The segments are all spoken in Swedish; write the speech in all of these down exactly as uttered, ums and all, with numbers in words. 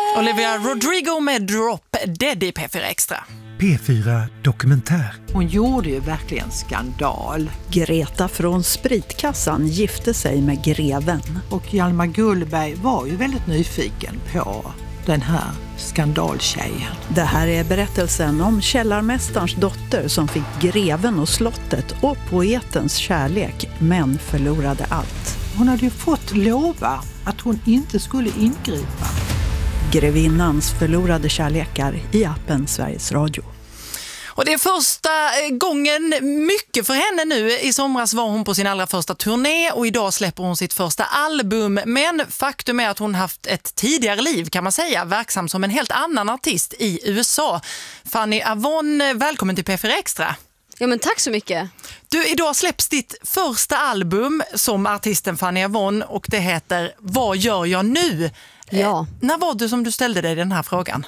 Olivia Rodrigo med Drop Dead i P fyra Extra. P fyra Dokumentär. Hon gjorde ju verkligen skandal. Greta från Spritkassan gifte sig med greven. Och Hjalmar Gullberg var ju väldigt nyfiken på den här skandaltjejen. Det här är berättelsen om källarmästarens dotter som fick greven och slottet och poetens kärlek, men förlorade allt. Hon hade ju fått lova att hon inte skulle ingripa. Grevinnans förlorade kärlekar i appen Sveriges Radio. Och det är första gången mycket för henne nu. I somras var hon på sin allra första turné och idag släpper hon sitt första album. Men faktum är att hon haft ett tidigare liv, kan man säga, verksam som en helt annan artist i U S A. Fanny Avon, välkommen till P fyra Extra. Ja, men tack så mycket. Du, idag släpps ditt första album som artisten Fanny Avon och det heter Vad gör jag nu? Ja. Eh, när var det som du ställde dig den här frågan?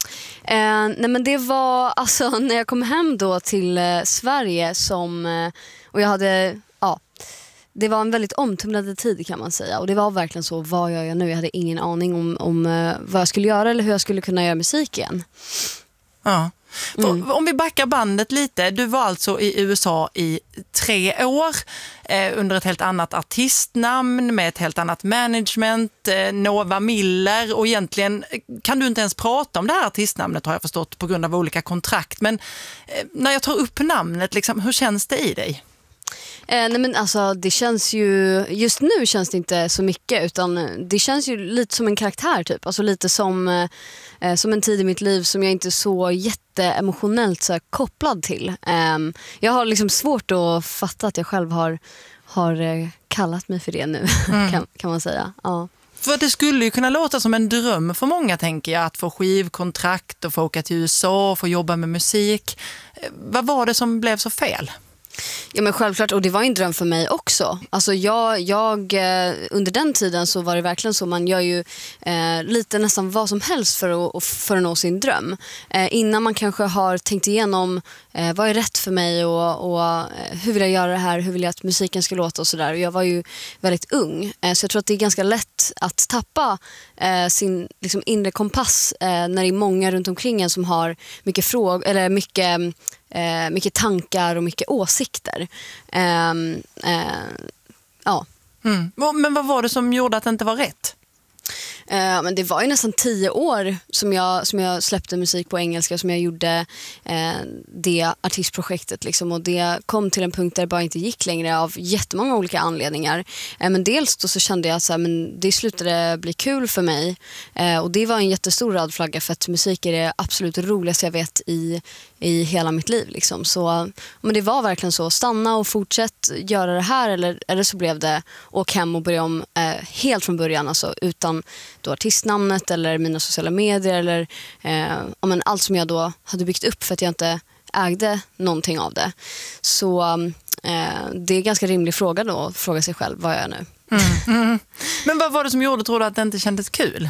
Eh, nej men det var alltså när jag kom hem då till eh, Sverige som, eh, och jag hade, ja, det var en väldigt omtumlande tid kan man säga. Och det var verkligen så, vad gör jag nu? Jag hade ingen aning om, om eh, vad jag skulle göra eller hur jag skulle kunna göra musik igen. Ja. Mm. Om vi backar bandet lite, du var alltså i U S A i tre år eh, under ett helt annat artistnamn med ett helt annat management, eh, Nova Miller, och egentligen kan du inte ens prata om det här artistnamnet har jag förstått på grund av olika kontrakt, men eh, när jag tar upp namnet, liksom, hur känns det i dig? Eh, nej men alltså det känns ju, just nu känns det inte så mycket utan det känns ju lite som en karaktär typ, alltså lite som, eh, som en tid i mitt liv som jag inte är så jätteemotionellt så här, kopplad till. Eh, jag har liksom svårt att fatta att jag själv har, har eh, kallat mig för det nu, mm. kan, kan man säga. Ja. För det skulle ju kunna låta som en dröm för många, tänker jag, att få skivkontrakt och få åka till U S A och få jobba med musik. Eh, vad var det som blev så fel? Ja men självklart, och det var en dröm för mig också. Alltså jag, jag under den tiden så var det verkligen så, man gör ju eh, lite nästan vad som helst för att, för att nå sin dröm. Eh, innan man kanske har tänkt igenom eh, vad är rätt för mig och, och eh, hur vill jag göra det här, hur vill jag att musiken ska låta och sådär. Jag var ju väldigt ung, eh, så jag tror att det är ganska lätt att tappa eh, sin liksom, inre kompass eh, när det är många runt omkring en som har mycket frågor eller mycket Eh, mycket tankar och mycket åsikter. Eh, eh, ja. Mm. Men vad var det som gjorde att det inte var rätt? Eh, men det var ju nästan tio år som jag, som jag släppte musik på engelska, som jag gjorde eh, det artistprojektet liksom, och det kom till en punkt där det bara inte gick längre av jättemånga olika anledningar. Eh, men dels då så kände jag att så här, men det slutade bli kul för mig eh, och det var en jättestor röd flagga, för att musik är det absolut roligaste jag vet i, i hela mitt liv liksom. Så men det var verkligen så, stanna och fortsätt göra det här, eller, eller så blev det åk hem och börja om eh, helt från början, alltså utan då artistnamnet eller mina sociala medier eller eh, ja, men allt som jag då hade byggt upp, för att jag inte ägde någonting av det. Så eh, det är en ganska rimlig fråga då, att fråga sig själv, vad gör jag nu? Mm. Mm. Men vad var det som gjorde, tror du, att det inte kändes kul?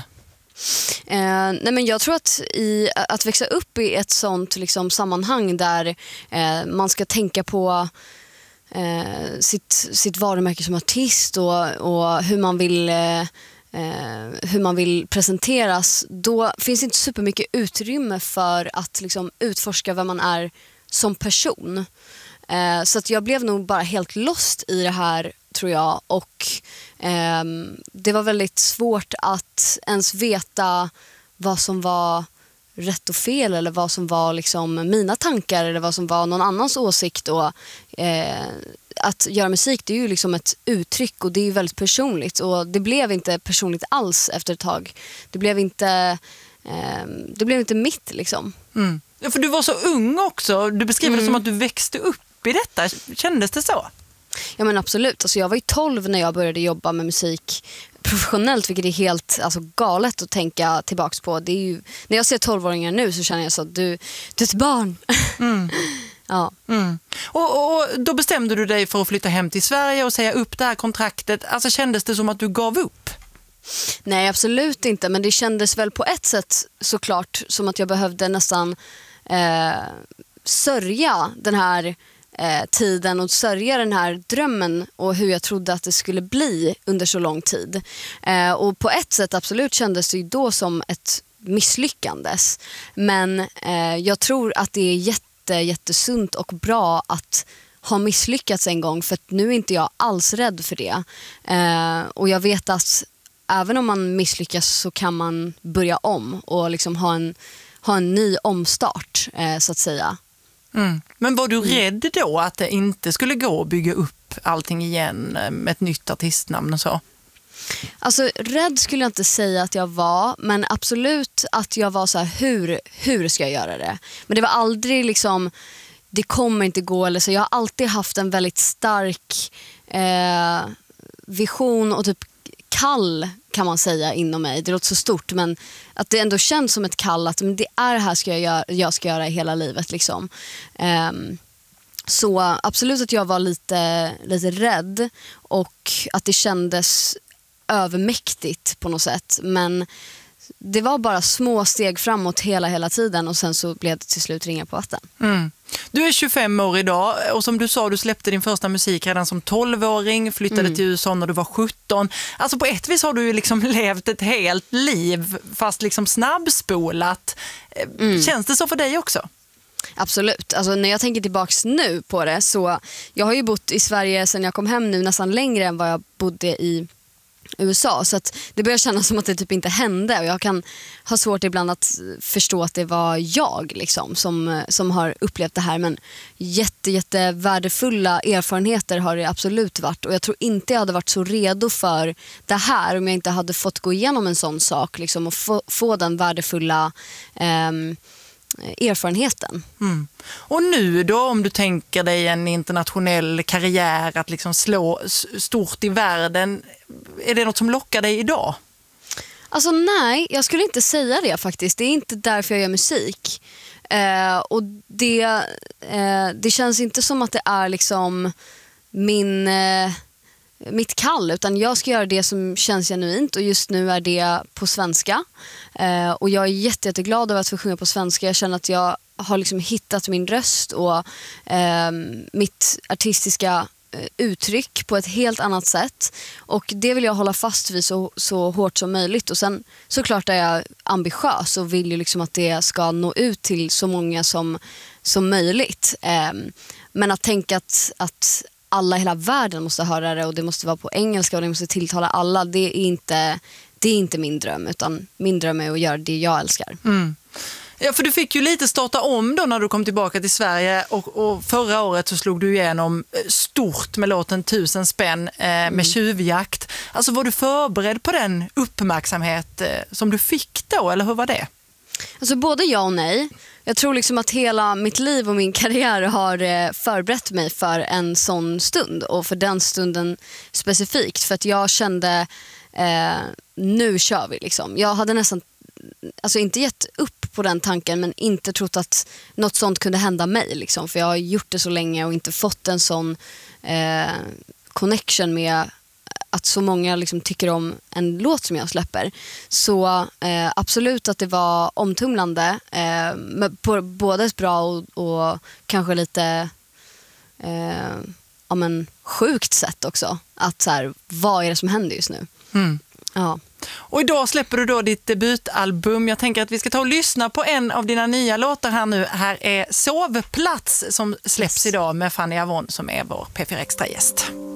Eh, nej men jag tror att i, att växa upp i ett sånt liksom, sammanhang där eh, man ska tänka på eh, sitt, sitt varumärke som artist och, och hur man vill eh, eh, hur man vill presenteras, då finns det inte supermycket utrymme för att liksom, utforska vem man är som person. Eh, så att jag blev nog bara helt lost i det här, tror jag, och eh, det var väldigt svårt att ens veta vad som var rätt och fel, eller vad som var liksom mina tankar eller vad som var någon annans åsikt. Och, eh, att göra musik, det är ju liksom ett uttryck och det är ju väldigt personligt, och det blev inte personligt alls efter ett tag. Det blev inte, eh, det blev inte mitt liksom. Mm. Ja, för du var så ung också, du beskriver mm. det som att du växte upp i detta, kändes det så? Ja men absolut, alltså jag var ju tolv när jag började jobba med musik professionellt, vilket är helt alltså, galet att tänka tillbaks på. Det är ju, när jag ser tolvåringar nu så känner jag så att du, du är ett barn. Mm. Ja. Mm. Och, och då bestämde du dig för att flytta hem till Sverige och säga upp det här kontraktet. Alltså kändes det som att du gav upp? Nej, absolut inte, men det kändes väl på ett sätt såklart som att jag behövde nästan eh, sörja den här eh, tiden och sörja den här drömmen och hur jag trodde att det skulle bli under så lång tid. Eh, och på ett sätt absolut kändes det ju då som ett misslyckandes. Men eh, jag tror att det är jätte, jättesunt och bra att ha misslyckats en gång, för att nu är inte jag alls rädd för det. Eh, och jag vet att även om man misslyckas så kan man börja om och liksom ha en, ha en ny omstart, eh, så att säga. Mm. Men var du rädd då att det inte skulle gå att bygga upp allting igen med ett nytt artistnamn och så? Alltså rädd skulle jag inte säga att jag var, men absolut att jag var så här, hur, hur ska jag göra det? Men det var aldrig liksom, det kommer inte gå eller så. Jag har alltid haft en väldigt stark eh, vision och typ kall kan man säga inom mig. Det låter så stort, men att det ändå känns som ett kall att men det är det här ska jag, göra, jag ska göra hela livet liksom. Um, så absolut att jag var lite, lite rädd och att det kändes övermäktigt på något sätt, men det var bara små steg framåt hela hela tiden och sen så blev det till slut ringa på vatten. Mm. Du är tjugofem år idag och som du sa, du släppte din första musik redan som tolvåring, flyttade mm. till U S A när du var sjutton. Alltså på ett vis har du ju liksom levt ett helt liv fast liksom snabbspolat. Mm. Känns det så för dig också? Absolut. Alltså när jag tänker tillbaks nu på det så jag har ju bott i Sverige sedan jag kom hem nu nästan längre än vad jag bodde i U S A, så att det börjar kännas som att det typ inte hände och jag kan ha svårt ibland att förstå att det var jag liksom som, som har upplevt det här, men jätte, jätte värdefulla erfarenheter har det absolut varit och jag tror inte jag hade varit så redo för det här om jag inte hade fått gå igenom en sån sak liksom, och få, få den värdefulla ehm, erfarenheten. Mm. Och nu då, om du tänker dig en internationell karriär att liksom slå stort i världen, är det något som lockar dig idag? Alltså nej, jag skulle inte säga det faktiskt. Det är inte därför jag gör musik. Eh, och det, eh, det känns inte som att det är liksom min... Eh, mitt kall, utan jag ska göra det som känns genuint och just nu är det på svenska eh, och jag är jätte, jätteglad över att få sjunga på svenska. Jag känner att jag har liksom hittat min röst och eh, mitt artistiska eh, uttryck på ett helt annat sätt och det vill jag hålla fast vid så, så hårt som möjligt och sen såklart är jag ambitiös och vill ju liksom att det ska nå ut till så många som, som möjligt eh, men att tänka att, att alla i hela världen måste höra det och det måste vara på engelska och det måste tilltala alla. Det är inte, det är inte min dröm, utan min dröm är att göra det jag älskar. Mm. Ja, för du fick ju lite starta om då när du kom tillbaka till Sverige och, och förra året så slog du igenom stort med låten Tusen spänn eh, med mm. Tjuvjakt. Alltså var du förberedd på den uppmärksamhet eh, som du fick då, eller hur var det? Alltså både ja och nej. Jag tror liksom att hela mitt liv och min karriär har eh, förberett mig för en sån stund och för den stunden specifikt. För att jag kände, eh, nu kör vi liksom. Jag hade nästan, alltså inte gett upp på den tanken men inte trott att något sånt kunde hända mig liksom. För jag har gjort det så länge och inte fått en sån eh, connection med att så många liksom tycker om en låt som jag släpper. Så eh, absolut att det var omtumlande eh, på både ett bra och, och kanske lite eh, ja, men sjukt sätt också. Att så här, vad är det som händer just nu? Mm. Ja. Och idag släpper du då ditt debutalbum. Jag tänker att vi ska ta och lyssna på en av dina nya låtar här nu. Här är Sovplats som släpps yes. idag med Fanny Avon som är vår P fyra Extra-gäst.